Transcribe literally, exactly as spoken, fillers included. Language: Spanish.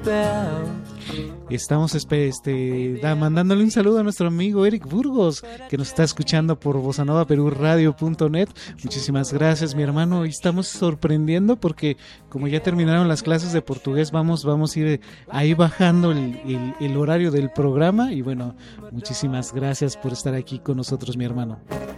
Estamos este, da, mandándole un saludo a nuestro amigo Eric Burgos, que nos está escuchando por bosanova perú radio punto net. Muchísimas gracias, mi hermano. Y estamos sorprendiendo porque como ya terminaron las clases de portugués, vamos, vamos a ir ahí bajando el, el, el horario del programa. Y bueno, muchísimas gracias por estar aquí con nosotros, mi hermano.